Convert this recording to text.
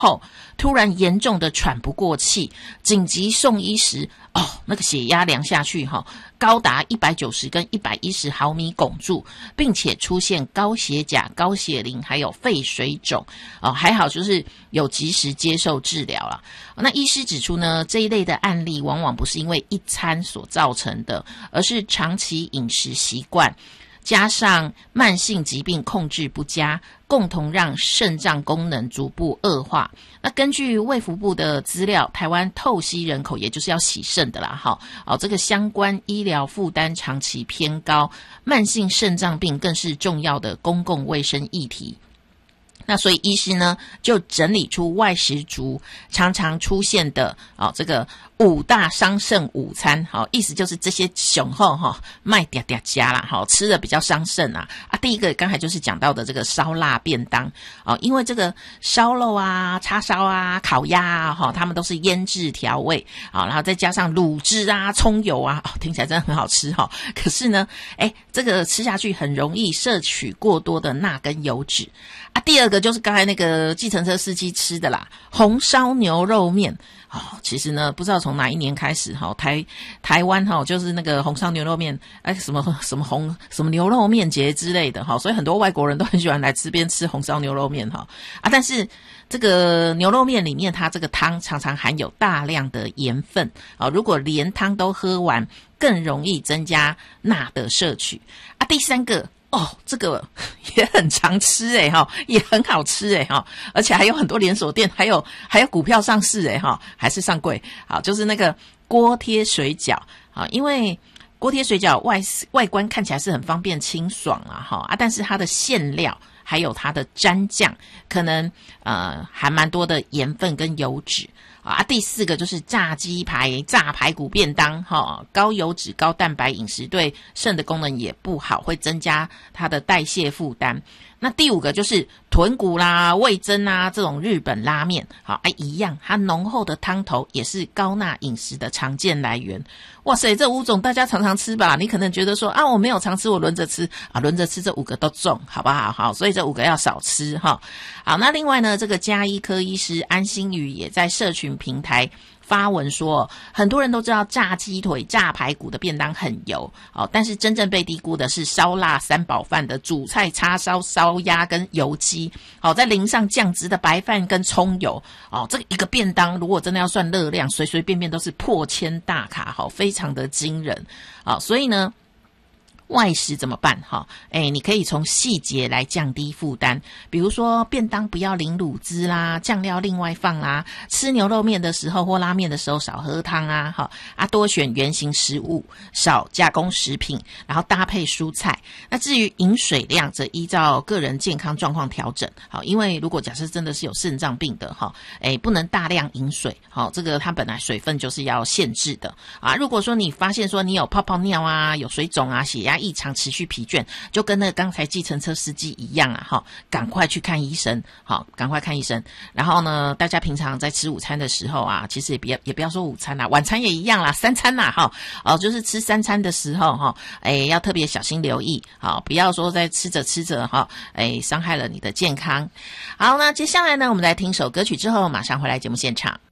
后突然严重的喘不过气，紧急送医时，那个血压量下去高达190跟110毫米汞柱，并且出现高血钾、高血磷还有肺水肿还好就是有及时接受治疗啦。那医师指出呢，这一类的案例往往不是因为一餐所造成的，而是长期饮食习惯加上慢性疾病控制不佳，共同让肾脏功能逐步恶化。那根据卫福部的资料，台湾透析人口也就是要洗肾的啦这个相关医疗负担长期偏高，慢性肾脏病更是重要的公共卫生议题。那所以医师呢就整理出外食族常常出现的这个5大伤肾午餐意思就是这些雄厚卖嗲嗲家啦吃的比较伤肾第一个刚才就是讲到的这个烧腊便当因为这个烧肉啊、叉烧啊、烤鸭啊他们都是腌制调味然后再加上卤汁啊、葱油啊听起来真的很好吃可是呢这个吃下去很容易摄取过多的钠跟油脂第二个就是刚才那个计程车司机吃的啦，红烧牛肉面其实呢不知道从哪一年开始台湾就是那个红烧牛肉面什么牛肉面节之类的所以很多外国人都很喜欢来这边吃红烧牛肉面但是这个牛肉面里面它这个汤常常含有大量的盐分如果连汤都喝完更容易增加钠的摄取第三个这个也很常吃也很好吃而且还有很多连锁店，还有股票上市还是上柜就是那个锅贴水饺因为锅贴水饺外观看起来是很方便清爽但是它的馅料还有它的蘸酱可能还蛮多的盐分跟油脂第四个就是炸鸡排、炸排骨便当高油脂、高蛋白饮食对肾的功能也不好，会增加它的代谢负担。那第五个就是豚骨啦、味噌啊这种日本拉面一样，它浓厚的汤头也是高钠饮食的常见来源。哇塞，这5种大家常常吃吧？你可能觉得说我没有常吃，我轮着吃轮着吃这5个都中，好不好？好，所以这5个要少吃好，那另外呢，这个家医科医师安心宇也在社群平台发文说，很多人都知道炸鸡腿、炸排骨的便当很油但是真正被低估的是烧腊三宝饭的主菜、叉烧、烧鸭跟油鸡再淋上酱汁的白饭跟葱油这个一个便当如果真的要算热量，随随便便都是破千大卡非常的惊人所以呢外食怎么办你可以从细节来降低负担，比如说便当不要淋卤汁啦，酱料另外放啦，吃牛肉面的时候或拉面的时候少喝汤多选原型食物，少加工食品，然后搭配蔬菜。那至于饮水量则依照个人健康状况调整因为如果假设真的是有肾脏病的不能大量饮水这个它本来水分就是要限制的如果说你发现说你有泡泡尿有水肿血压异常、持续疲倦，就跟那个刚才计程车司机一样赶快去看医生赶快看医生。然后呢，大家平常在吃午餐的时候其实也不要说午餐晚餐也一样啦，三餐就是吃三餐的时候要特别小心留意不要说在吃着伤害了你的健康。好，那接下来呢，我们来听首歌曲之后马上回来节目现场。